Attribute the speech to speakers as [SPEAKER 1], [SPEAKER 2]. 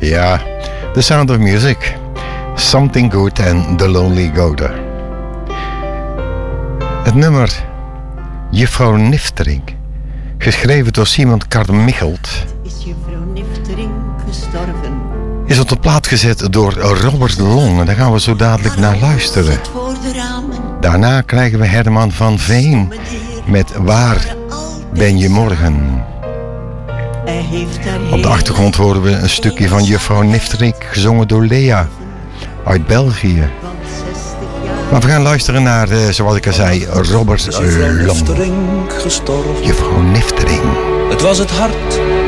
[SPEAKER 1] Ja, The Sound of Music. Something Good and The Lonely Goater. Het nummer Juffrouw Niftering, geschreven door Simon Carmichelt,
[SPEAKER 2] is juffrouw Niftering gestorven.
[SPEAKER 1] is op de plaat gezet door Robert Long. En daar gaan we zo dadelijk naar luisteren. Daarna krijgen we Herman van Veen met Waar ben je morgen? Op de achtergrond horen we een stukje van Juffrouw Niftering, gezongen door Lea uit België. Maar we gaan luisteren naar, zoals ik al zei, Robert Long.
[SPEAKER 3] Gestorven.
[SPEAKER 1] Juffrouw Niftering.
[SPEAKER 3] Het was het hart